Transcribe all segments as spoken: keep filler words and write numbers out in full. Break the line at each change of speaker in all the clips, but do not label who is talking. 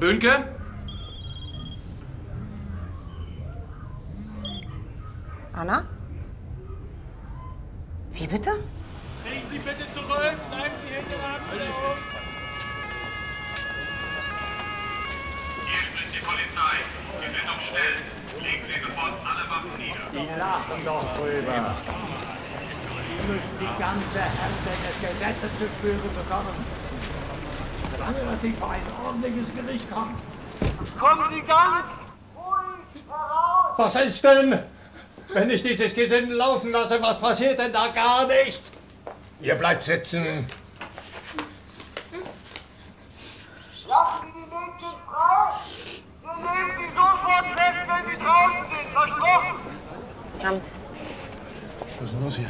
Böhnke?
Anna? Wie bitte?
Treten Sie bitte zurück, bleiben Sie hinter der Ampel.
Hier spricht die Polizei. Sie sind umstellt. Legen Sie sofort alle Waffen nieder.
Die lachen doch drüber. Die müssen die ganze Härte des Gesetzes zu spüren bekommen. Solange dass sie vor ein ordentliches Gericht kommen.
Kommen Sie ganz ruhig heraus!
Was ist denn, wenn ich dieses Gesindel laufen lasse? Was passiert denn da? Gar nichts. Ihr bleibt sitzen.
Lassen Sie die Mädchen frei! Wir nehmen Sie sofort fest, wenn Sie draußen sind! Versprochen!
Verdammt.
Was ist denn los hier?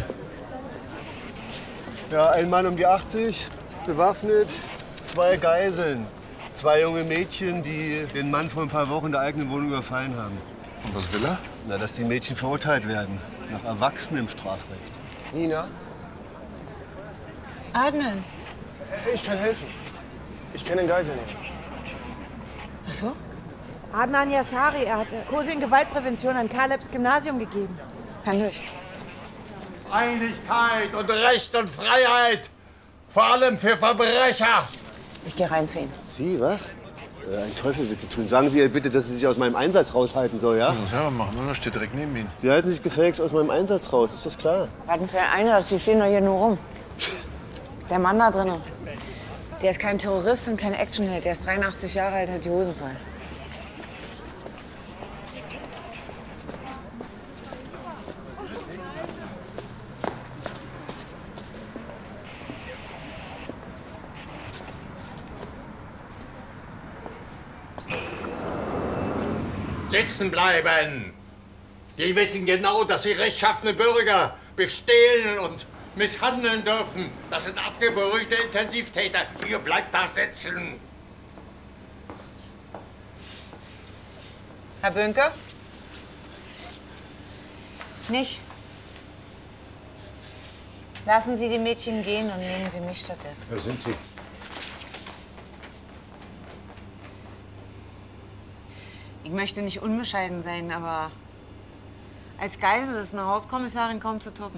Ja, ein Mann um die achtzig, bewaffnet, zwei Geiseln. Zwei junge Mädchen, die den Mann vor ein paar Wochen in der eigenen Wohnung überfallen haben.
Und was will er?
Na, dass die Mädchen verurteilt werden. Nach Erwachsenem Strafrecht.
Nina?
Adnan.
Ich kann helfen. Ich kenne den Geiselnehmer.
Ach so?
Adnan Yassari, er hat Kurse in Gewaltprävention an Kalebs Gymnasium gegeben.
Kann durch.
Einigkeit und Recht und Freiheit. Vor allem für Verbrecher.
Ich gehe rein zu ihm.
Sie, was? Äh, ein Teufel wird Sie tun. Sagen Sie ihr bitte, dass sie sich aus meinem Einsatz raushalten soll, ja?
Das muss selber machen, oder? Steht direkt neben Ihnen.
Sie halten sich gefälligst aus meinem Einsatz raus, ist das klar?
Warten für einen, die stehen doch hier nur rum. Der Mann da drinnen, der ist kein Terrorist und kein Actionheld. Der ist dreiundachtzig Jahre alt, hat die Hosen voll.
Sitzen bleiben. Die wissen genau, dass sie rechtschaffene Bürger bestehlen und misshandeln dürfen. Das sind abgeberuhigte Intensivtäter. Ihr bleibt da sitzen.
Herr Böhnke? Nicht. Lassen Sie die Mädchen gehen und nehmen Sie mich stattdessen.
Wer sind Sie?
Ich möchte nicht unbescheiden sein, aber als Geisel ist eine Hauptkommissarin kaum zu toppen.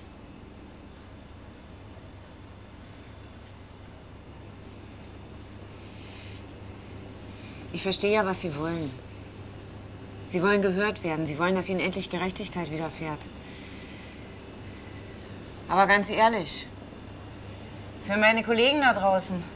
Ich verstehe ja, was Sie wollen. Sie wollen gehört werden. Sie wollen, dass Ihnen endlich Gerechtigkeit widerfährt. Aber ganz ehrlich, für meine Kollegen da draußen